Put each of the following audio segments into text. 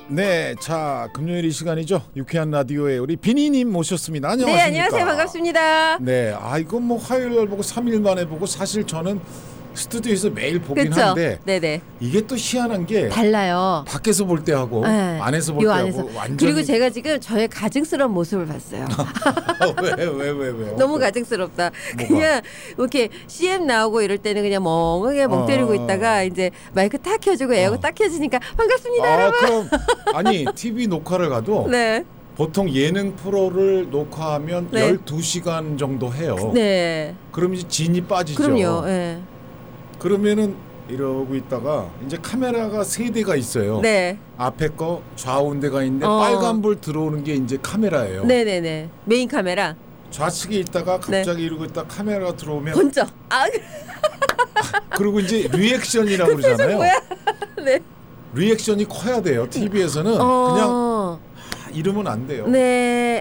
네, 자 금요일 이 시간이죠. 유쾌한 라디오에 우리 비니님 모셨습니다. 안녕하십니까? 네, 안녕하세요. 반갑습니다. 네, 이건 뭐 화요일 날 보고 3일 만에 보고 사실 저는 스튜디오에서 매일 보긴 그쵸? 하는데 네네. 이게 또 희한한 게 달라요. 밖에서 볼 때하고 네. 안에서 볼 때하고 완전히 그리고 제가 지금 저의 가증스러운 모습을 봤어요. 왜? 너무 가증스럽다. 그냥 이렇게 CM 나오고 이럴 때는 그냥 멍하게 멍 때리고 있다가 이제 마이크 딱 켜주고 에어컨 딱 켜지니까 반갑습니다, 여러분. 그럼 아니 TV 녹화를 가도 네. 보통 예능 프로를 녹화하면 네. 12시간 정도 해요. 네. 그럼 이제 진이 빠지죠. 그럼요. 네. 그러면은 이러고 있다가 이제 카메라가 3대가 있어요. 네. 앞에 거 좌우대가 있는데 빨간불 들어오는 게 이제 카메라예요. 네네네. 메인 카메라. 좌측에 있다가 갑자기 이러고 있다 카메라가 들어오면 번쩍. 그리고 이제 리액션이라고 그러잖아요. 뭐야? 네. 리액션이 커야 돼요. TV에서는 그냥 이러면 안 돼요. 네.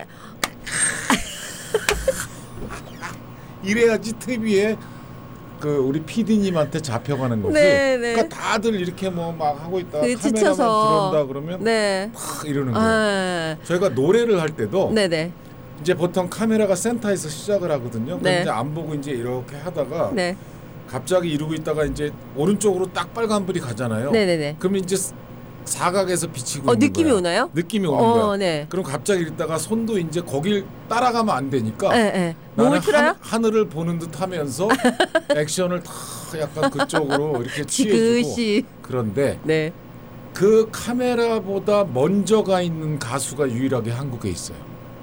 이래야지 TV에 그 우리 PD님한테 잡혀가는 거지. 네. 그러니까 다들 이렇게 뭐 막 하고 있다가 카메라만 지쳐서. 들어온다 그러면 네. 막 이러는 거예요. 저희가 노래를 할 때도 네네. 이제 보통 카메라가 센터에서 시작을 하거든요. 네. 그럼 이제 안 보고 이제 이렇게 하다가 네. 갑자기 이러고 있다가 이제 오른쪽으로 딱 빨간불이 가잖아요. 네네네. 그러면 이제 사각에서 비치고 있는 느낌이 거야. 오나요? 느낌이 오는 거야. 네. 그럼 갑자기 있다가 손도 이제 거길 따라가면 안 되니까 네. 나는 몸을 틀어요? 하늘을 보는 듯 하면서 액션을 다 약간 그쪽으로 이렇게 지그시. 취해주고 그런데 네. 그 카메라보다 먼저 가 있는 가수가 유일하게 한국에 있어요.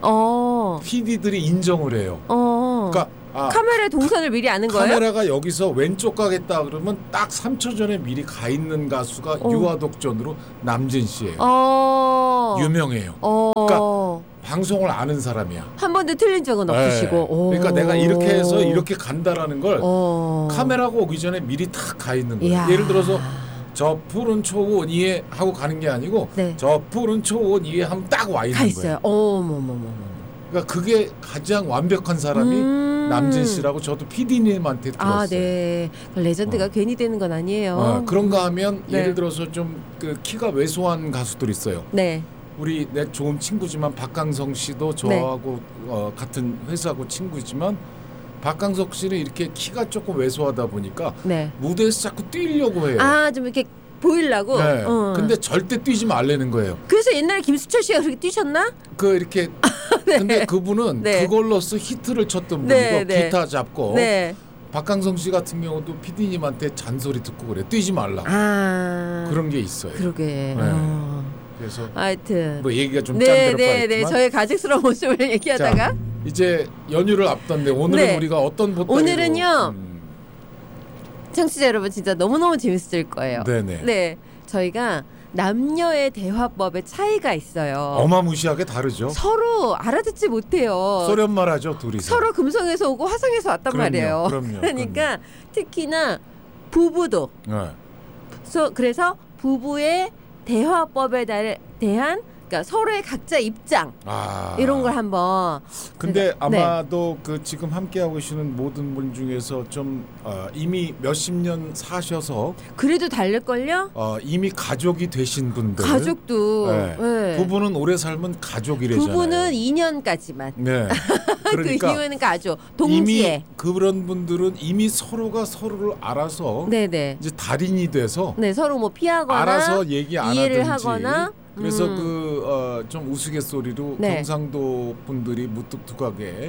PD들이 인정을 해요. 그러니까 카메라의 동선을 미리 아는 거예요? 카메라가 여기서 왼쪽 가겠다 그러면 딱 3초 전에 미리 가 있는 가수가 유아독전으로 남진 씨예요. 유명해요. 그러니까 방송을 아는 사람이야. 한 번도 틀린 적은 없으시고. 그러니까 내가 이렇게 해서 이렇게 간다라는 걸 카메라가 오기 전에 미리 탁 가 있는 거예요. 이야. 예를 들어서 저 푸른 초원 위에 하고 가는 게 아니고 네. 저 푸른 초원 위에 하면 딱 와 있는 가 있어요. 거예요. 그러니까 그게 가장 완벽한 사람이 남진 씨라고 저도 PD님한테 들었어요. 네. 레전드가 괜히 되는 건 아니에요. 그런가 하면 네. 예를 들어서 좀 그 키가 왜소한 가수들 있어요. 네. 우리 내 좋은 친구지만 박강성 씨도 저하고 같은 회사고 친구지만 박강석 씨는 이렇게 키가 조금 왜소하다 보니까 네. 무대에서 자꾸 뛰려고 해요. 좀 이렇게 보이려고. 네. 근데 절대 뛰지 말라는 거예요. 그래서 옛날에 김수철 씨가 그렇게 뛰셨나? 그 이렇게 네. 근데 그분은 네. 그걸로서 히트를 쳤던 분이고 네. 기타 잡고 네. 박강성 씨 같은 경우도 PD님한테 잔소리 듣고 그래. 뛰지 말라. 그런 게 있어요. 그러게. 네. 그래서 하여튼 뭐 얘기가 좀 짠데로 빠졌지만 저의 가증스러운 모습을 얘기하다가 자, 이제 연휴를 앞뒀는데 오늘은 우리가 어떤 보따리로 오늘은요. 청취자 여러분 진짜 너무너무 재밌을 거예요. 네네. 네. 저희가 남녀의 대화법의 차이가 있어요. 어마무시하게 다르죠. 서로 알아듣지 못해요. 소련말하죠 둘이서. 서로 금성에서 오고 화성에서 왔단 말이에요. 그럼요. 그러니까 특히나 부부도 네. 그래서 부부의 대화법에 대한 그러니까 서로의 각자 입장 이런 걸 한번. 근데 아마도 그 지금 함께하고 계시는 모든 분 중에서 좀 이미 몇십 년 사셔서 그래도 다를걸요? 이미 가족이 되신 분들. 가족도. 네. 네. 부부는 오래 살면 가족이래잖아요. 부부는 2년까지만. 네. 그러니까 그 이후에는 가족. 동지애. 이미 그런 분들은 이미 서로가 서로를 알아서 네네. 이제 달인이 돼서 서로 뭐 피하거나 알아서 얘기 안 이해를 하든지 하거나. 그래서 좀 우스갯소리로 경상도 분들이 무뚝뚝하게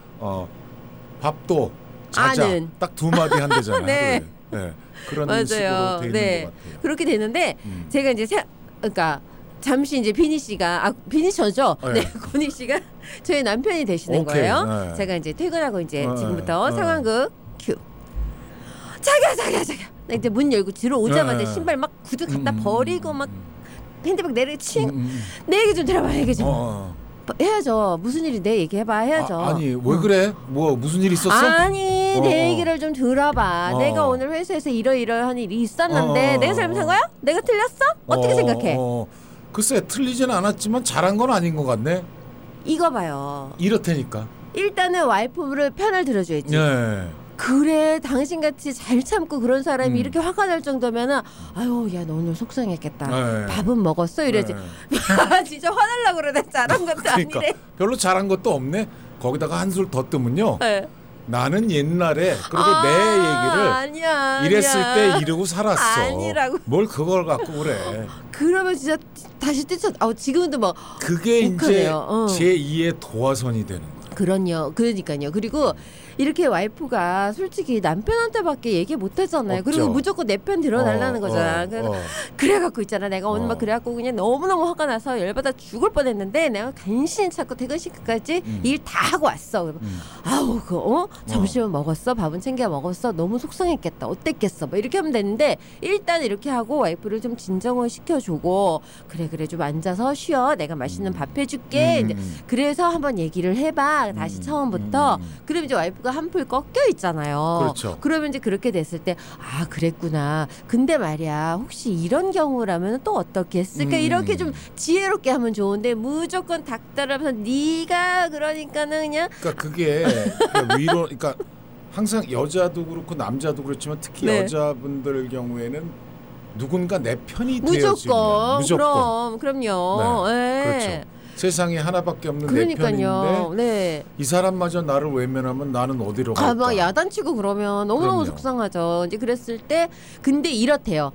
밥도 자자 아는. 딱 두 마디 한대잖아요. 네. 네. 그런 맞아요. 식으로 되는 네. 것 같아요. 그렇게 되는데 제가 이제 그러니까 잠시 이제 비니 씨가 비니 저죠? 네. 고니 씨가 저희 남편이 되시는 거예요. 네. 제가 이제 퇴근하고 이제 지금부터 상황극 큐. 자기야. 이제 문 열고 들어오자마자 신발 막 구두 갖다 버리고 막 핸드백 내리고 내 얘기 좀 들어봐. 얘기 좀 해야죠. 무슨 일이 내 얘기해봐. 해야죠. 아니 왜 그래? 뭐 무슨 일 있었어? 아니 내 얘기를 좀 들어봐. 내가 오늘 회사에서 이러이러한 일이 있었는데 내가 잘못한 거야? 내가 틀렸어? 어떻게 생각해? 글쎄 틀리지는 않았지만 잘한 건 아닌 것 같네. 이거 봐요. 이렇다니까. 일단은 와이프를 편을 들어줘야지. 네. 그래 당신같이 잘 참고 그런 사람이 이렇게 화가 날 정도면은 아유 야 너 오늘 속상했겠다. 네. 밥은 먹었어? 이래야지. 진짜 화날라고 그러네. 잘한 것도 그러니까 아니네. 별로 잘한 것도 없네. 거기다가 한술 더 뜨면요. 네. 나는 옛날에 그리고 내 얘기를 아니야, 이랬을 때 이러고 살았어. 아니라고. 뭘 그걸 갖고 그래. 그러면 진짜 다시 뛰쳐. 지금도 막 그게 이제 욱하네요. 제2의 도화선이 되는 거야. 그러니까요. 그리고 이렇게 와이프가 솔직히 남편한테밖에 얘기 못 하잖아요. 없죠. 그리고 무조건 내 편 들어달라는 거잖아. 그래갖고 있잖아. 내가 오늘 막 그래갖고 그냥 너무너무 화가 나서 열받아 죽을 뻔했는데 내가 간신히 찾고 퇴근 시간까지 일 다 하고 왔어. 그러면 아우 점심은 먹었어? 밥은 챙겨 먹었어? 너무 속상했겠다. 어땠겠어? 뭐 이렇게 하면 되는데 일단 이렇게 하고 와이프를 좀 진정을 시켜주고 그래 좀 앉아서 쉬어. 내가 맛있는 밥 해줄게. 그래서 한번 얘기를 해봐. 다시 처음부터. 그러면 이제 와이프가 한풀 꺾여 있잖아요. 그렇죠. 그러면 이제 그렇게 됐을 때 그랬구나. 근데 말이야 혹시 이런 경우라면 또 어떻게 했을까? 이렇게 좀 지혜롭게 하면 좋은데 무조건 닥달하면서 네가 그러니까는 그냥 그러니까 그게 위로 그러니까 항상 여자도 그렇고 남자도 그렇지만 특히 네. 여자분들 경우에는 누군가 내 편이 무조건. 되어지면 그럼요. 네. 네. 그렇죠. 세상에 하나밖에 없는 그러니까요. 내 편인데 네. 이 사람마저 나를 외면하면 나는 어디로 갈까? 막 야단치고 그러면 너무너무 그럼요. 속상하죠. 이제 그랬을 때 근데 이렇대요.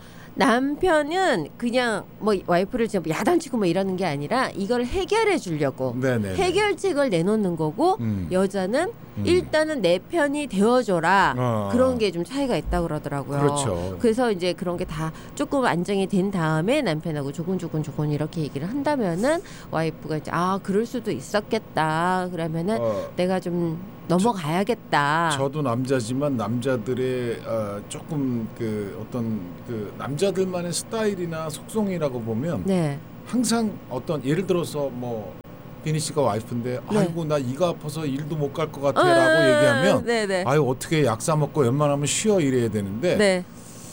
남편은 그냥 뭐 와이프를 지금 야단치고 뭐 이러는 게 아니라 이걸 해결해 주려고 네네. 해결책을 내놓는 거고 여자는 일단은 내 편이 되어줘라. 그런 게 좀 차이가 있다고 그러더라고요. 그렇죠. 그래서 이제 그런 게 다 조금 안정이 된 다음에 남편하고 조금 이렇게 얘기를 한다면은 와이프가 이제 그럴 수도 있었겠다. 그러면은 내가 좀 넘어가야겠다. 저도 남자지만 남자들의 조금 그 어떤 그 남자들만의 스타일이나 속성이라고 보면 네. 항상 어떤 예를 들어서 뭐 비니 씨가 와이프인데 아이고 나 이가 아파서 일도 못 갈 것 같아라고 얘기하면 네네. 아유 어떻게 약 사 먹고 웬만하면 쉬어 이래야 되는데 네.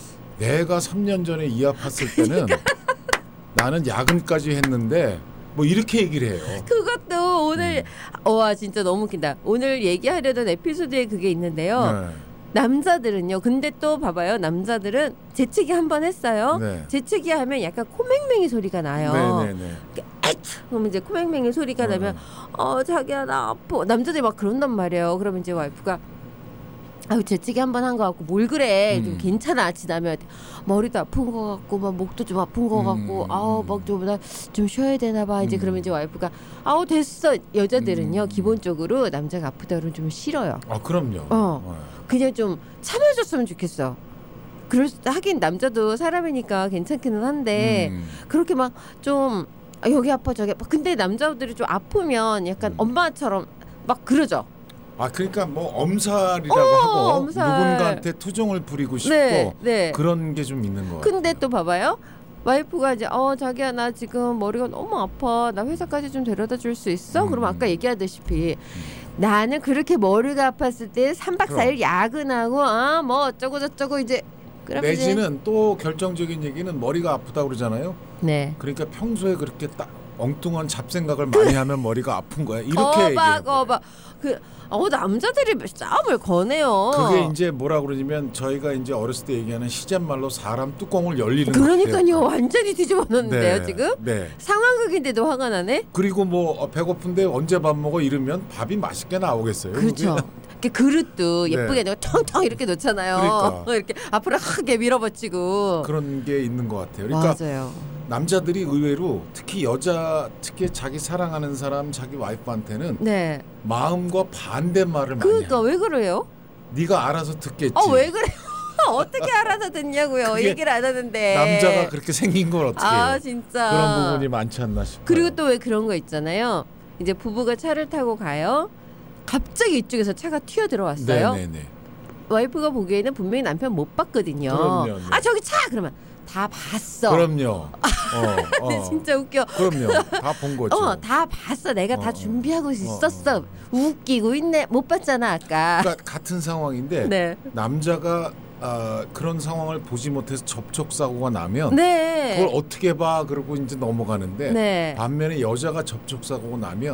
내가 3년 전에 이 아팠을 때는 나는 야근까지 했는데 뭐 이렇게 얘기를 해요. 그것도 오늘 와 진짜 너무 웃긴다. 오늘 얘기하려던 에피소드에 그게 있는데요. 네. 남자들은요. 근데 또 봐봐요. 남자들은 재채기 한 번 했어요. 네. 재채기 하면 약간 코맹맹이 소리가 나요. 네네네. 그러면 이제 코맹맹이 소리가 나면 자기야 나 아파. 남자들이 막 그런단 말이에요. 그러면 이제 와이프가 재채기 한 번 한 거 같고 뭘 그래 좀 괜찮아 지나면 머리도 아픈 거 같고 막 목도 좀 아픈 거 같고 막 좀 쉬어야 되나 봐 이제 그러면 이제 와이프가 됐어. 여자들은요 기본적으로 남자가 아프다 그러면 좀 싫어요. 그럼요. 그냥 좀 참아줬으면 좋겠어. 하긴 남자도 사람이니까 괜찮기는 한데 그렇게 막 좀 여기 아파 저기 아파. 근데 남자들이 좀 아프면 약간 엄마처럼 막 그러죠. 그러니까 뭐 엄살이라고 하고 엄살. 누군가한테 투정을 부리고 싶고 네. 그런 게 좀 있는 것 같아요. 근데 또 봐봐요. 와이프가 이제 자기야 나 지금 머리가 너무 아파. 나 회사까지 좀 데려다 줄 수 있어? 그럼 아까 얘기하다시피 나는 그렇게 머리가 아팠을 때 3박 4일 야근하고 뭐 어쩌고 저쩌고 이제 내지는 또 결정적인 얘기는 머리가 아프다 그러잖아요. 네. 그러니까 평소에 그렇게 딱 엉뚱한 잡생각을 많이 하면 머리가 아픈 거야. 이렇게 얘기해요. 남자들이 싸움을 거네요. 그게 이제 뭐라 그러냐면 저희가 이제 어렸을 때 얘기하는 시쳇말로 사람 뚜껑을 열리는 그러니까요. 거예요. 완전히 뒤집어놨는데요. 지금 네. 상황극인데도 화가 나네. 그리고 뭐 배고픈데 언제 밥 먹어 이러면 밥이 맛있게 나오겠어요. 그렇죠. 이렇게 그릇도 예쁘게 내가 텅텅 이렇게 놓잖아요. 그러니까. 이렇게 앞으로 크게 밀어붙이고 그런 게 있는 것 같아요. 그러니까 맞아요. 남자들이 의외로 특히 자기 사랑하는 사람 자기 와이프한테는 네. 마음과 반대말을 많이 그러니까 해요. 왜 그래요? 네가 알아서 듣겠지. 왜 그래요? 어떻게 알아서 듣냐고요. 얘기를 안 하는데. 남자가 그렇게 생긴 걸 어떻게 해요. 진짜. 그런 부분이 많지 않나 싶어요. 그리고 또 왜 그런 거 있잖아요. 이제 부부가 차를 타고 가요. 갑자기 이쪽에서 차가 튀어 들어왔어요. 네네네. 와이프가 보기에는 분명히 남편 못 봤거든요. 그럼요. 저기 차! 그러면 다 봤어. 그럼요. 근데 진짜 웃겨. 그럼요. 다 본 거죠. 다 봤어. 내가 다 준비하고 있었어. 웃기고 있네. 못 봤잖아 아까. 그러니까 같은 상황인데 네. 남자가 그런 상황을 보지 못해서 접촉 사고가 나면 네. 그걸 어떻게 봐 그러고 이제 넘어가는데 네. 반면에 여자가 접촉 사고가 나면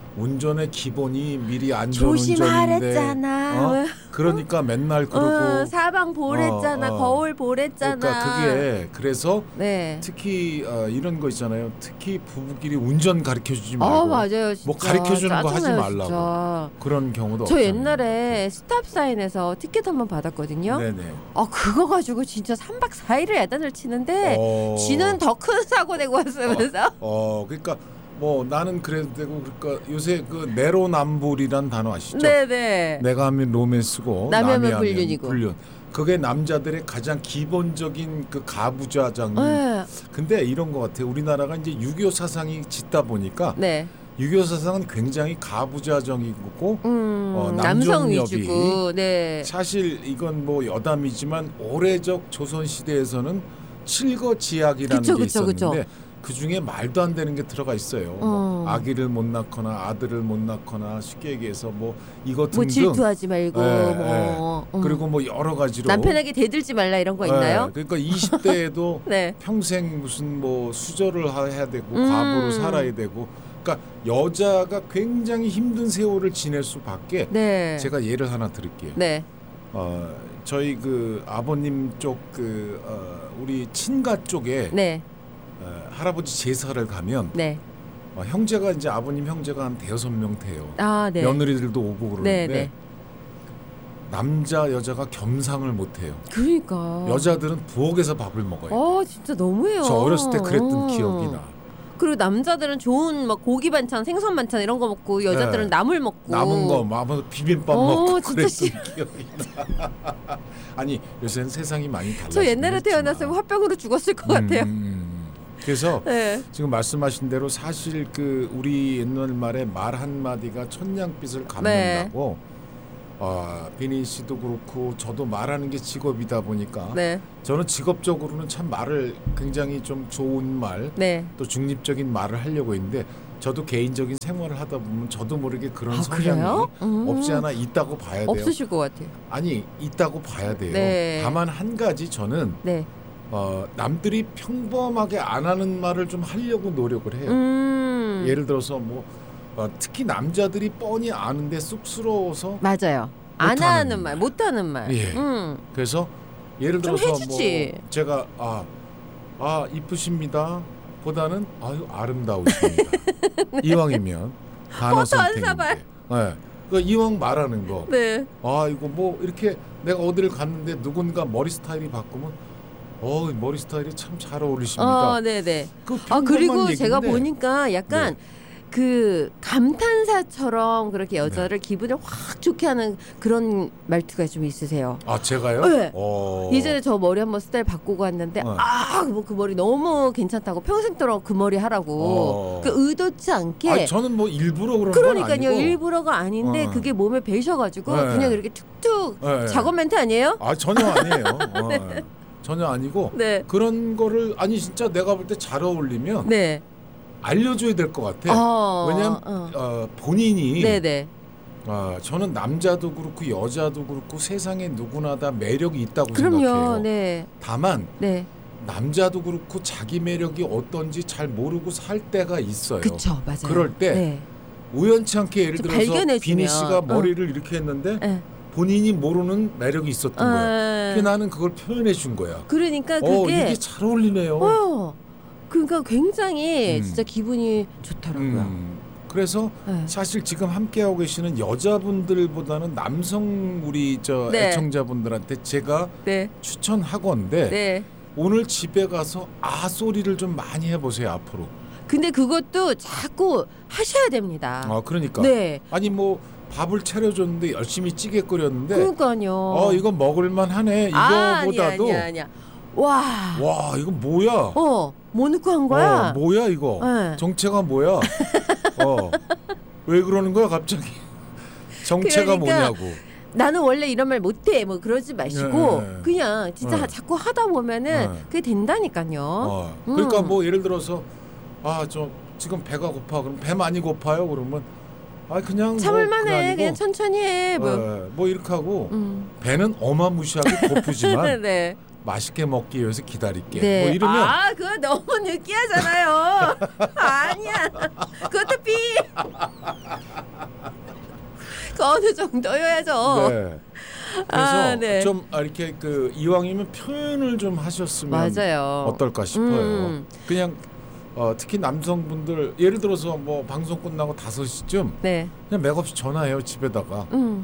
운전의 기본이 미리 안전운전인데 조심하랬잖아. 그러니까 맨날 그러고 사방 보랬잖아. 거울 보랬잖아. 그러니까 그게 그래서 특히 이런 거 있잖아요. 특히 부부끼리 운전 가르쳐주지 말고 맞아요, 진짜. 뭐 가르쳐주는 거 하지 말라고. 진짜. 그런 경우도 저 없잖아요. 옛날에 스탑 사인에서 티켓 한 번 받았거든요. 네네. 그거 가지고 진짜 3박 4일을 야단을 치는데 쥐는 더 큰 사고 내고 왔으면서. 그러니까 뭐 나는 그래도 되고 그러니까 요새 그 내로남불이란 단어 아시죠? 네네. 내가 하면 로맨스고 남이 하면 하면 불륜이고. 불륜. 그게 남자들의 가장 기본적인 그 가부좌장. 근데 이런 것 같아요. 우리나라가 이제 6.25 사상이 짙다 보니까 6.25 사상은 굉장히 가부좌정이고 남성 남정협이 위주고. 사실 이건 뭐 여담이지만 오래적 조선 시대에서는 칠거지약이라는 게 있었는데 그 중에 말도 안 되는 게 들어가 있어요. 뭐 아기를 못 낳거나 아들을 못 낳거나 쉽게 얘기해서 뭐 이거 등등. 뭐 질투하지 말고 그리고 뭐 여러 가지로 남편에게 대들지 말라 이런 거 있나요? 그러니까 20대에도 평생 무슨 뭐 수절을 해야 되고 과부로 살아야 되고. 그러니까 여자가 굉장히 힘든 세월을 지낼 수밖에. 제가 예를 하나 드릴게요. 저희 그 아버님 쪽 그 우리 친가 쪽에 할아버지 제사를 가면 형제가 이제 아버님 형제가 한 5명 돼요. 며느리들도 오고 그러는데 남자 여자가 겸상을 못 해요. 그러니까 여자들은 부엌에서 밥을 먹어요. 진짜 너무해요. 저 어렸을 때 그랬던 기억이 나. 그리고 남자들은 좋은 막 고기 반찬, 생선 반찬 이런 거 먹고 여자들은 나물 먹고 남은 거 비빔밥 먹고 그랬던 진짜 기억이 나. 아니 요새는 세상이 많이 달라지긴 저 옛날에 태어났으면 화병으로 죽었을 것 같아요. 그래서 지금 말씀하신 대로 사실 그 우리 옛날 말에 말 한마디가 천냥빚을 갚는다고 비니 씨도 그렇고 저도 말하는 게 직업이다 보니까 저는 직업적으로는 참 말을 굉장히 좀 좋은 말 또 중립적인 말을 하려고 했는데 저도 개인적인 생활을 하다 보면 저도 모르게 그런 성향이 없지 않아 있다고 봐야 돼요. 없으실 것 같아요. 아니 있다고 봐야 돼요. 다만 한 가지 저는 남들이 평범하게 안 하는 말을 좀 하려고 노력을 해요. 예를 들어서 뭐 특히 남자들이 뻔히 아는데 쑥스러워서 맞아요. 안 하는 말, 못 하는 말. 그래서 예를 들어서 해주지. 뭐 제가 이쁘십니다 보다는 아유 아름다우십니다. 이왕이면 단어 선택인데. 그러니까 이왕 말하는 거. 이거 뭐 이렇게 내가 어디를 갔는데 누군가 머리 스타일이 바꾸면 머리 스타일이 참 잘 어울리십니다. 그리고 제가 보니까 약간 그 감탄사처럼 그렇게 여자를 기분을 확 좋게 하는 그런 말투가 좀 있으세요. 제가요? 예전에 저 머리 한번 스타일 바꾸고 왔는데 뭐 그 머리 너무 괜찮다고 평생도록 그 머리 하라고 그 의도치 않게. 저는 뭐 일부러 그런 건 아니고. 그러니까요. 일부러가 아닌데 그게 몸에 배셔가지고 그냥 이렇게 툭툭 작업 멘트 아니에요? 전혀 아니에요. 전혀 아니고 그런 거를 진짜 내가 볼 때 잘 어울리면 알려줘야 될 것 같아. 왜냐면 본인이 저는 남자도 그렇고 여자도 그렇고 세상에 누구나 다 매력이 있다고 생각해요. 다만 남자도 그렇고 자기 매력이 어떤지 잘 모르고 살 때가 있어요. 그쵸, 맞아요. 그럴 때 우연치 않게 예를 들어서 비니 씨가 머리를 이렇게 했는데 본인이 모르는 매력이 있었던 거야. 나는 그걸 표현해 준 거야. 그러니까 그게 이게 잘 어울리네요. 그러니까 굉장히 진짜 기분이 좋더라고요. 그래서 사실 지금 함께하고 계시는 여자분들보다는 남성 우리 애청자분들한테 제가 추천하건데 오늘 집에 가서 소리를 좀 많이 해보세요 앞으로. 근데 그것도 자꾸 하셔야 됩니다. 그러니까. 아니 뭐 밥을 차려줬는데 열심히 찌개 끓였는데. 그러니까요. 이건 먹을만 하네. 이거보다도. 아니야. 와 이건 뭐야? 뭐 넣고 한 거야? 뭐야 이거? 정체가 뭐야? 왜 그러는 거야 갑자기? 정체가 뭐냐고. 나는 원래 이런 말 못해 뭐 그러지 마시고 그냥 진짜 자꾸 하다 보면은 그게 된다니까요. 그러니까 뭐 예를 들어서 저 지금 배가 고파 그럼 배 많이 고파요 그러면 그냥 참을만해 그냥 천천히 해 뭐 이렇게 하고 배는 어마무시하게 고프지만 맛있게 먹기 위해서 기다릴게. 네. 뭐 이러면 그거 너무 느끼하잖아요. 아니야. 그것도 삐. 그 어느 정도여야죠. 네. 그래서 네. 좀 이렇게 그 이왕이면 표현을 좀 하셨으면 맞아요. 어떨까 싶어요. 그냥 특히 남성분들 예를 들어서 뭐 방송 끝나고 5시쯤 네. 그냥 맥없이 전화해요 집에다가.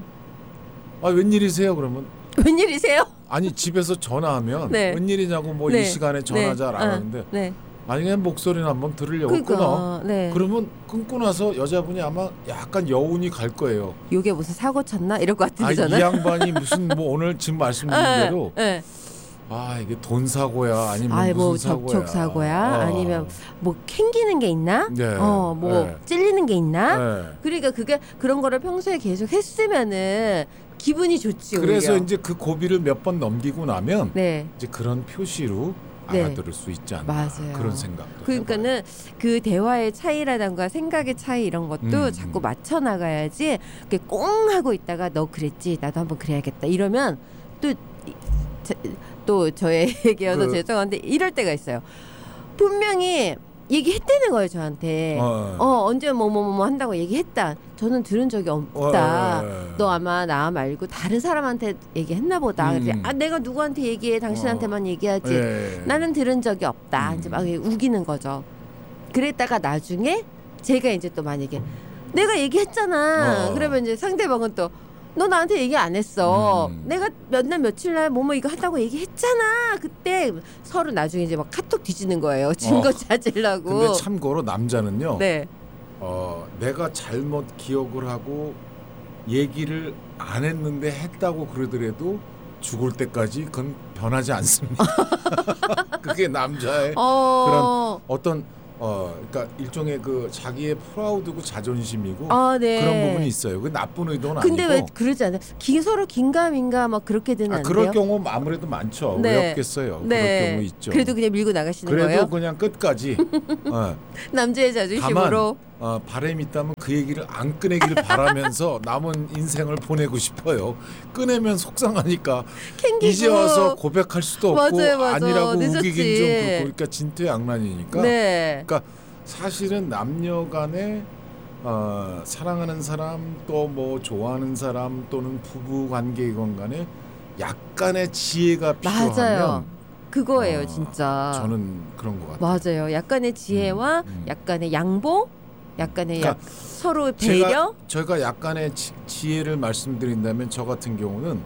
웬일이세요 그러면? 웬일이세요? 아니 집에서 전화하면 네. 웬일이냐고 뭐 이 시간에 전화 잘 안 하는데 만약에 목소리는 한번 들으려고 끊어. 그러면 끊고 나서 여자분이 아마 약간 여운이 갈 거예요. 이게 무슨 사고 쳤나 이럴 것 같은데잖아요. 이 양반이 무슨 뭐 오늘 지금 말씀드린 대로 이게 돈 사고야 아니면 뭐 무슨 사고야. 접촉 사고야 아니면 뭐 캥기는 게 있나? 찔리는 게 있나? 그러니까 그게 그런 거를 평소에 계속 했으면은 기분이 좋지. 그래서 오히려. 이제 그 고비를 몇 번 넘기고 나면 네. 이제 그런 표시로 알아들을 수 있지 않나. 맞아요. 그런 생각도. 그러니까는 그 대화의 차이라든가 생각의 차이 이런 것도 자꾸 맞춰 나가야지. 꽁 하고 있다가 너 그랬지 나도 한번 그래야겠다 이러면 또 저의 얘기여서 죄송한데 이럴 때가 있어요. 분명히 얘기했다는 거예요 저한테. 언제 뭐 한다고 얘기했다. 저는 들은 적이 없다. 너 아마 나 말고 다른 사람한테 얘기했나 보다. 내가 누구한테 얘기해 당신한테만 얘기하지. 나는 들은 적이 없다. 이제 막 우기는 거죠. 그랬다가 나중에 제가 이제 또 만약에 내가 얘기했잖아. 그러면 이제 상대방은 또 너 나한테 얘기 안 했어. 내가 몇 날 며칠 날 뭐뭐 이거 한다고 얘기했잖아. 그때 서로 나중에 이제 막 카톡 뒤지는 거예요. 증거 찾으려고. 근데 참고로 남자는요. 네. 내가 잘못 기억을 하고 얘기를 안 했는데 했다고 그러더라도 죽을 때까지 그건 변하지 않습니다. 그게 남자의 그런 어떤 그러니까 일종의 그 자기의 프라우드고 자존심이고 그런 부분이 있어요. 그 나쁜 의도는 근데 아니고. 왜 그러지 않아요? 서로 긴가민가 막 그렇게 되는 안 돼요? 그럴 경우 아무래도 많죠. 왜 없겠어요. 그럴 경우 있죠. 그래도 그냥 밀고 나가시는 그래도 거예요? 그냥 끝까지. 남자의 자존심으로. 다만 바람이 있다면 그 얘기를 안 꺼내기를 바라면서 남은 인생을 보내고 싶어요. 꺼내면 속상하니까 캥기고. 이제 와서 고백할 수도 없고 맞아요. 아니라고 늦었지. 우기긴 좀 그렇고 그러니까 진퇴양난이니까. 그러니까 사실은 남녀간에 사랑하는 사람 또 뭐 좋아하는 사람 또는 부부 관계이건 간에 약간의 지혜가 필요하면 맞아요. 그거예요 진짜. 저는 그런 것 같아요. 맞아요. 약간의 지혜와 약간의 양보, 약간의 서로 배려. 제가 약간의 지혜를 말씀드린다면 저 같은 경우는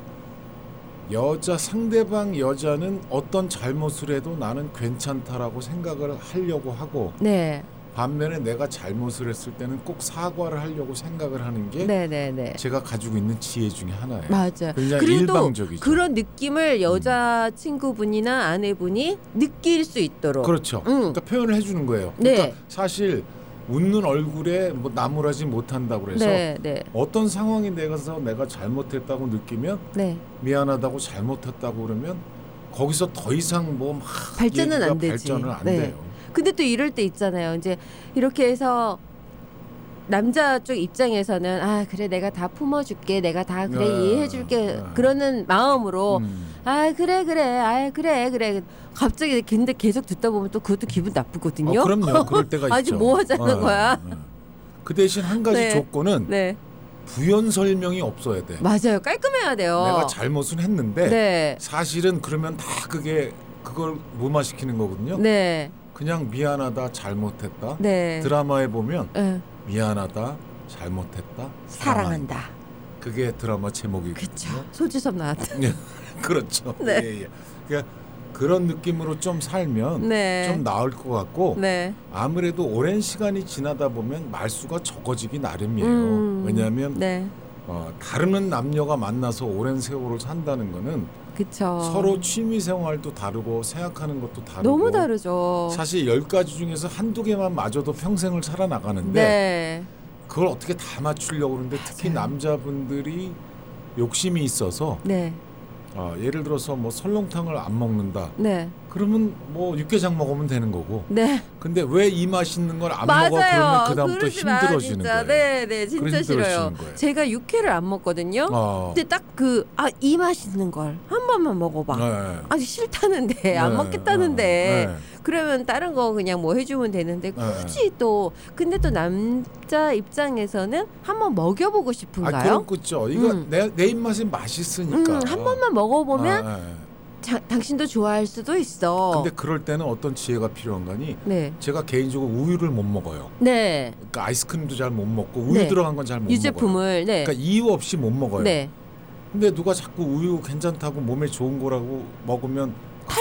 상대방 여자는 어떤 잘못을 해도 나는 괜찮다라고 생각을 하려고 하고 반면에 내가 잘못을 했을 때는 꼭 사과를 하려고 생각을 하는 게 제가 가지고 있는 지혜 중에 하나예요. 맞아요. 굉장히 그래도 일방적이죠. 그런 느낌을 여자친구분이나 아내분이 느낄 수 있도록. 그렇죠. 그러니까 표현을 해주는 거예요. 그러니까 사실 웃는 얼굴에 뭐 나무라지 못한다고 그래서 어떤 상황이 내가 잘못했다고 느끼면 미안하다고 잘못했다고 그러면 거기서 더 이상 뭐 막 발전은 안 되지. 발전은 안 돼요. 근데 또 이럴 때 있잖아요. 이제 이렇게 해서 남자 쪽 입장에서는 그래 내가 다 품어줄게, 내가 다 그래 이해해줄게 그러는 마음으로 그래 갑자기 근데 계속 듣다 보면 또 그것도 기분 나쁘거든요. 그럼요. 그럴 때가 있죠. 아직 뭐 하자는 거야. 그 대신 한 가지 조건은 부연 설명이 없어야 돼. 맞아요. 깔끔해야 돼요. 내가 잘못은 했는데 사실은 그러면 다 그걸 무마시키는 거거든요. 그냥 미안하다, 잘못했다. 드라마에 보면 미안하다, 잘못했다, 사랑한다. 그게 드라마 제목이거든요. 그렇죠. 소지섭 나왔다. 그렇죠. 그러니까 그런 느낌으로 좀 살면 좀 나을 것 같고 아무래도 오랜 시간이 지나다 보면 말수가 적어지기 나름이에요. 왜냐하면 다르는 남녀가 만나서 오랜 세월을 산다는 거는 서로 취미 생활도 다르고 생각하는 것도 다르고 너무 다르죠. 사실 10가지 중에서 한두 개만 맞아도 평생을 살아나가는데 그걸 어떻게 다 맞추려고 그러는데 특히 남자분들이 욕심이 있어서 예를 들어서 뭐 설렁탕을 안 먹는다. 그러면 뭐 육개장 먹으면 되는 거고. 네. 근데 왜 이 맛있는 걸 안 맞아요. 먹어? 그러면 그다음부터 힘들어지는 거예요. 네, 진짜 싫어요. 제가 육회를 안 먹거든요. 근데 딱 이 맛있는 걸 한 번만 먹어봐. 네. 아니 싫다는데 안 먹겠다는데. 그러면 다른 거 그냥 뭐 해주면 되는데 굳이 또 근데 또 남자 입장에서는 한번 먹여보고 싶은가요? 그렇죠. 이거 내 입맛에 맛있으니까 한 번만 먹어보면 당신도 좋아할 수도 있어. 근데 그럴 때는 어떤 지혜가 필요한 거니? 네. 제가 개인적으로 우유를 못 먹어요. 네. 그러니까 아이스크림도 잘 못 먹고 우유 들어간 건 잘 못 먹어요. 유제품을. 네. 그러니까 이유 없이 못 먹어요. 네. 근데 누가 자꾸 우유 괜찮다고 몸에 좋은 거라고 먹으면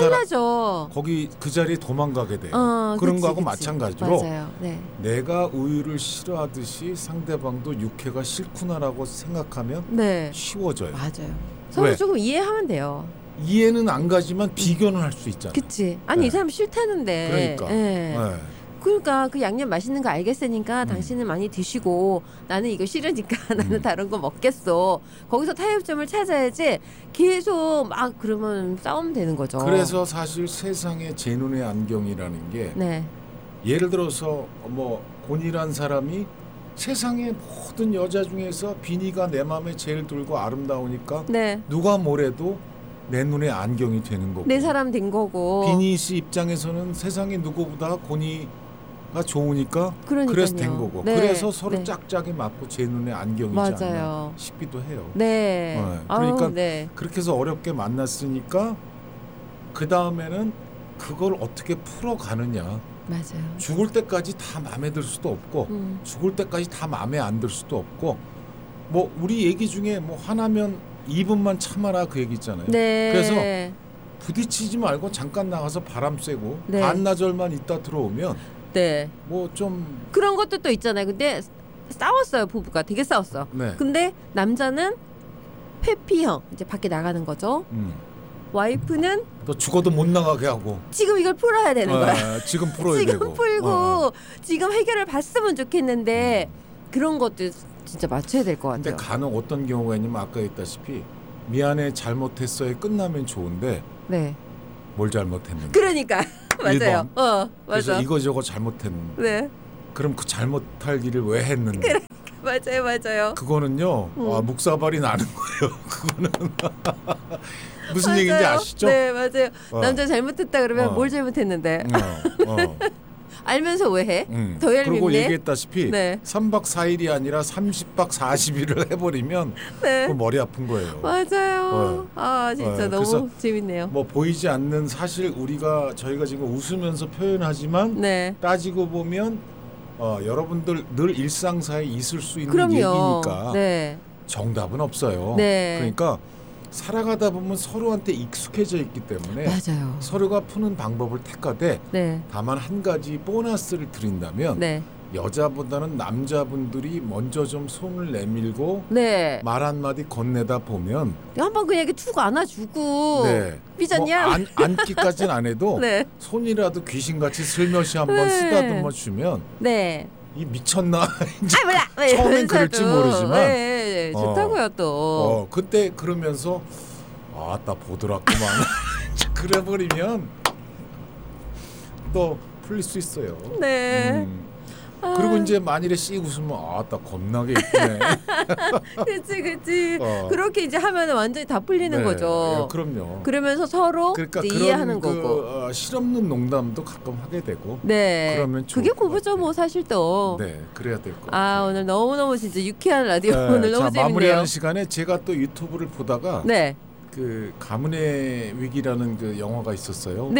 탈나죠. 거기 그 자리에 도망가게 돼요. 그런 거하고 마찬가지로 맞아요. 네. 내가 우유를 싫어하듯이 상대방도 육회가 싫구나라고 생각하면 쉬워져요. 맞아요. 서로 조금 이해하면 돼요. 이해는 안 가지만 비교는 할 수 있잖아요. 그치. 아니 이 사람 싫다는데. 그러니까. 그러니까 그 양념 맛있는 거 알겠으니까 당신은 많이 드시고 나는 이거 싫으니까 나는 다른 거 먹겠어. 거기서 타협점을 찾아야지 계속 막 그러면 싸우면 되는 거죠. 그래서 사실 세상에 제 눈의 안경이라는 게 예를 들어서 뭐 곤이란 사람이 세상의 모든 여자 중에서 비니가 내 마음에 제일 들고 아름다우니까 누가 뭐래도 내 눈에 안경이 되는 거고 내 사람 된 거고 비니 씨 입장에서는 세상에 누구보다 곤이가 좋으니까 그래서 된 거고 그래서 서로 짝짝이 맞고 제 눈에 안경이지 않나 싶기도 해요. 그러니까 그렇게 해서 어렵게 만났으니까 그 다음에는 그걸 어떻게 풀어가느냐. 맞아요. 죽을 때까지 다 마음에 들 수도 없고 죽을 때까지 다 마음에 안 들 수도 없고 뭐 우리 얘기 중에 뭐 화나면 2분만 참아라 그 얘기 있잖아요. 그래서 부딪히지 말고 잠깐 나가서 바람 쐬고 반나절만 있다 들어오면 뭐 좀 그런 것도 또 있잖아요. 근데 싸웠어요. 부부가 되게 싸웠어. 근데 남자는 회피형 이제 밖에 나가는 거죠. 와이프는 또 죽어도 못 나가게 하고 지금 이걸 풀어야 되는 거야. 지금 풀어야 지금 되고 풀고 지금 해결을 봤으면 좋겠는데 그런 것도 진짜 맞춰야 될 것 같아요. 근데 간혹 어떤 경우가 있냐면 아까 했다시피 미안해 잘못했어에 끝나면 좋은데 뭘 잘못했는데 그러니까 맞아요. 그래서 맞아. 이거저거 잘못했는데 그럼 그 잘못할 일을 왜 했는데 맞아요. 그거는요 묵사발이 나는 거예요. 그거는 무슨 얘기인지 아시죠? 네 맞아요. 남자 잘못했다 그러면 뭘 잘못했는데 알면서 왜 해? 더 얄밉네. 그리고 얘기했다시피 3박 4일이 아니라 30박 40일을 해버리면 그 머리 아픈 거예요. 맞아요. 아 진짜 너무 재밌네요. 뭐 보이지 않는 사실 저희가 지금 웃으면서 표현하지만 따지고 보면 여러분들 늘 일상사에 있을 수 있는 얘기니까 정답은 없어요. 그러니까 살아가다 보면 서로한테 익숙해져 있기 때문에 서로가 푸는 방법을 택하되 다만 한 가지 보너스를 드린다면 여자보다는 남자분들이 먼저 좀 손을 내밀고 말 한마디 건네다 보면 한번 그냥 이렇게 툭 안아주고 삐졌냐? 뭐 안기까지는 안 해도 손이라도 귀신같이 슬며시 한번 쓰다듬어 주면 이 미쳤나? 처음엔 그럴지 모르지만 좋다고요 또. 그때 그러면서 나 보더라구만. 그래버리면 또 풀릴 수 있어요. 그리고 이제 만일에 씩 웃으면 나 겁나게 이쁘네. 그치. 그렇게 이제 하면 완전히 다 풀리는 거죠. 그럼요. 그러면서 서로 그러니까 이제 이해하는 거고. 실없는 농담도 가끔 하게 되고. 그러면 그게 부부죠 뭐 사실 또. 그래야 될 것 같아요. 오늘 너무너무 진짜 유쾌한 라디오 오늘 너무 재밌네요. 마무리하는 시간에 제가 또 유튜브를 보다가 그 가문의 위기라는 그 영화가 있었어요.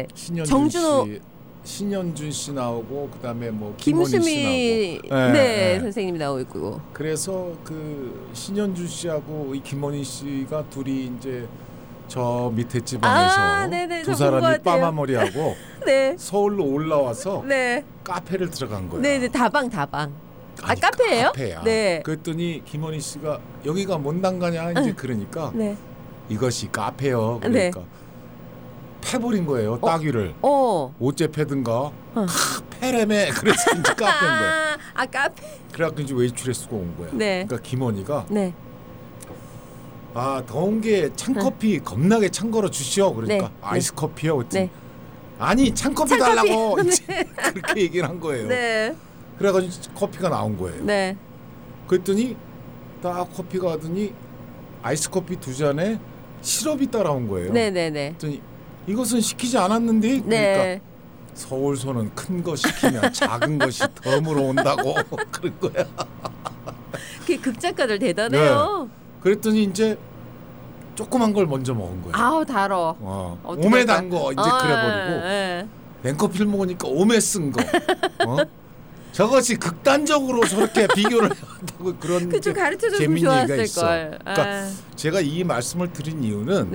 신현준 씨 나오고 그다음에 뭐 김수미 선생님이 나오고 있고. 그래서 그 신현준 씨하고 이 김원희 씨가 둘이 이제 저 밑에 지방에서 두 사람이 빠마머리하고 서울로 올라와서 카페를 들어간 거예요. 다방. 카페예요? 카페야. 그랬더니 김원희 씨가 여기가 뭔 단가냐 이제 그러니까 이것이 카페요. 그러니까 패버린 거예요. 따귀를. 옷째 패든가 패래매. 그래서 이제 카페인 거야. 카페. 그래갖고 이제 외출해쓰고 온 거야. 그러니까 김원희가 더운 게 찬커피 겁나게 찬 거로 주시오. 그러니까 아이스 커피요. 그랬더니 아니 찬커피 달라고 그렇게 얘기를 한 거예요. 네. 그래가지고 커피가 나온 거예요. 네. 그랬더니 딱 커피가 하더니 아이스 커피 2잔에 시럽이 따라온 거예요. 네네네. 그랬더니 이것은 시키지 않았는데 그러니까 서울서는 큰 거 시키면 작은 것이 덤으로 온다고 그런 거야. 그 극작가들 대단해요. 네. 그랬더니 이제 조그만 걸 먼저 먹은 거예요. 아우 달어. 오메 단 거 이제 그래버리고 냉커피를 먹으니까 오메 쓴 거. 저것이 극단적으로 저렇게 비교를 한다고 그런 그쵸, 가르쳐줬으면 좋았을 걸. 그러니까 제가 이 말씀을 드린 이유는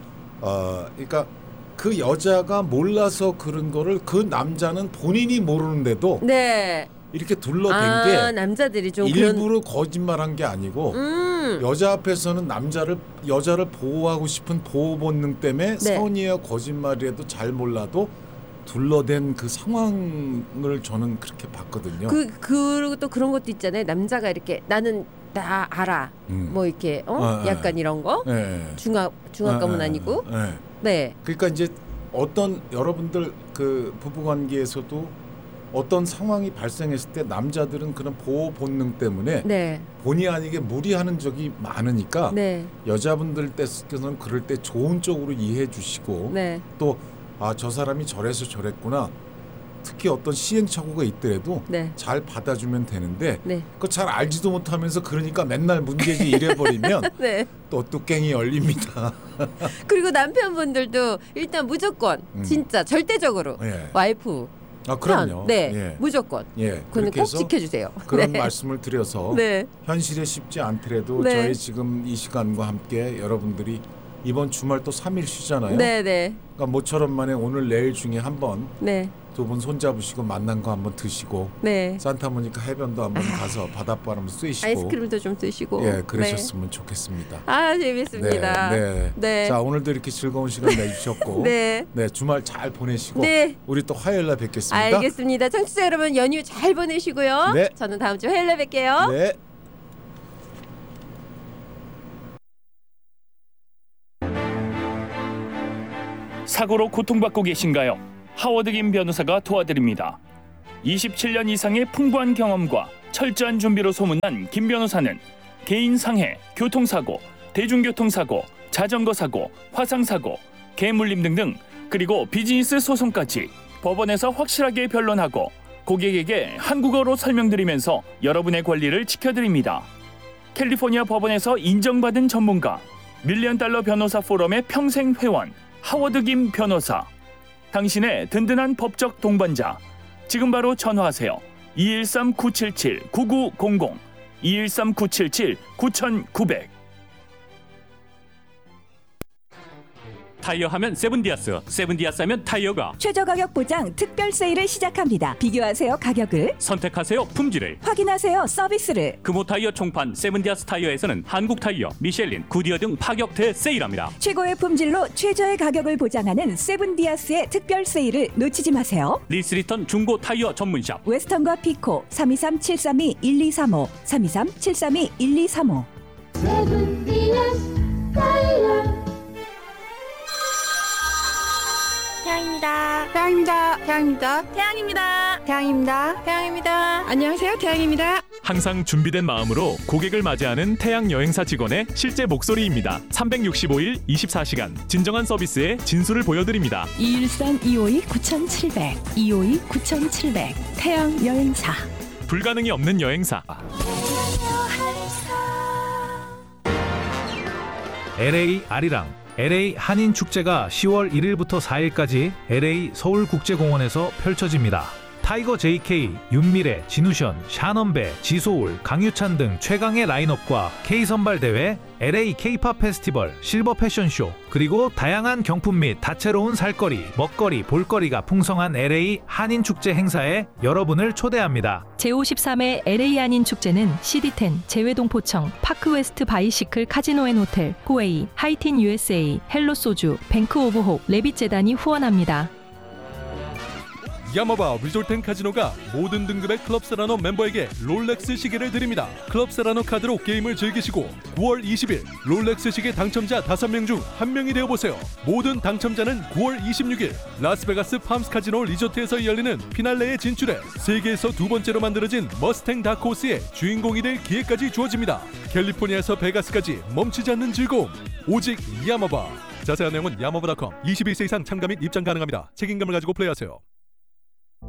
그러니까 그 여자가 몰라서 그런 거를 그 남자는 본인이 모르는데도 이렇게 둘러댄 게 남자들이 좀 일부러 거짓말한 게 아니고 여자 앞에서는 여자를 보호하고 싶은 보호 본능 때문에 선의와 거짓말이라도 잘 몰라도 둘러댄 그 상황을 저는 그렇게 봤거든요. 그리고 또 그런 것도 있잖아요. 남자가 이렇게 나는 다 알아. 뭐 이렇게 약간 이런 거. 중학 가문 아니고. 네. 그러니까 이제 어떤 여러분들 그 부부 관계에서도 어떤 상황이 발생했을 때 남자들은 그런 보호 본능 때문에 본의 아니게 무리하는 적이 많으니까 여자분들 때서는 그럴 때 좋은 쪽으로 이해해 주시고 또 저 사람이 저래서 저랬구나. 특히 어떤 시행착오가 있더라도 잘 받아주면 되는데 그거 잘 알지도 못하면서 그러니까 맨날 문제지 이래버리면 또 뚜껑이 열립니다. 그리고 남편분들도 일단 무조건 진짜 절대적으로 와이프 그럼요. 무조건. 그건 꼭 지켜주세요. 그런 말씀을 드려서 현실에 쉽지 않더라도 저희 지금 이 시간과 함께 여러분들이 이번 주말 또 3일 쉬잖아요. 그러니까 모처럼 만에 오늘 내일 중에 한번 두 분 손잡으시고 만난 거 한번 드시고 산타모니카 해변도 한번 가서 바닷바람 쐬시고 아이스크림도 좀 드시고 그러셨으면 좋겠습니다. 재밌습니다. 자 오늘도 이렇게 즐거운 시간 내주셨고 주말 잘 보내시고 우리 또 화요일 날 뵙겠습니다. 알겠습니다. 청취자 여러분 연휴 잘 보내시고요. 저는 다음 주 화요일 날 뵐게요. 사고로 고통받고 계신가요? 하워드 김 변호사가 도와드립니다. 27년 이상의 풍부한 경험과 철저한 준비로 소문난 김 변호사는 개인 상해, 교통사고, 대중교통사고, 자전거 사고, 화상사고, 개물림 등등 그리고 비즈니스 소송까지 법원에서 확실하게 변론하고 고객에게 한국어로 설명드리면서 여러분의 권리를 지켜드립니다. 캘리포니아 법원에서 인정받은 전문가, $1,000,000 변호사 포럼의 평생 회원 하워드 김 변호사. 당신의 든든한 법적 동반자. 지금 바로 전화하세요. 213-977-9900 213-977-9900. 타이어 하면 세븐디아스, 세븐디아스 하면 타이어가 최저 가격 보장 특별 세일을 시작합니다. 비교하세요 가격을, 선택하세요 품질을, 확인하세요 서비스를. 금호 타이어 총판 세븐디아스 타이어에서는 한국 타이어, 미셸린, 구디어 등 파격 대세일합니다. 최고의 품질로 최저의 가격을 보장하는 세븐디아스의 특별 세일을 놓치지 마세요. 리스리턴 중고 타이어 전문샵 웨스턴과 피코 323-732-1235 323-732-1235. 세븐디아스 타이어. 태양입니다. 안녕하세요, 태양입니다. 항상 준비된 마음으로 고객을 맞이하는 태양 여행사 직원의 실제 목소리입니다. 365일 24시간 진정한 서비스의 진수를 보여드립니다. 213-252-9700 252-9700 태양 여행사. 불가능이 없는 여행사. LA 아리랑 LA 한인축제가 10월 1일부터 4일까지 LA 서울국제공원에서 펼쳐집니다. 타이거 JK, 윤미래, 진우션, 샤넌베, 지소울, 강유찬 등 최강의 라인업과 K선발대회, LA K-팝 페스티벌, 실버 패션쇼, 그리고 다양한 경품 및 다채로운 살거리, 먹거리, 볼거리가 풍성한 LA 한인축제 행사에 여러분을 초대합니다. 제53회 LA 한인축제는 CD10, 재외동포청, 파크웨스트 바이시클 카지노앤호텔, 호웨이, 하이틴 USA, 헬로소주, 뱅크 오브 홉, 레빗재단이 후원합니다. 야마바 리조트 & 카지노가 모든 등급의 클럽 세라노 멤버에게 롤렉스 시계를 드립니다. 클럽 세라노 카드로 게임을 즐기시고 9월 20일 롤렉스 시계 당첨자 5명 중 1명이 되어보세요. 모든 당첨자는 9월 26일 라스베가스 팜스 카지노 리조트에서 열리는 피날레에 진출해 세계에서 두 번째로 만들어진 머스탱 다크호스의 주인공이 될 기회까지 주어집니다. 캘리포니아에서 베가스까지 멈추지 않는 즐거움, 오직 야마바. 자세한 내용은 야마바.com. 21세 이상 참가 및 입장 가능합니다. 책임감을 가지고 플레이하세요.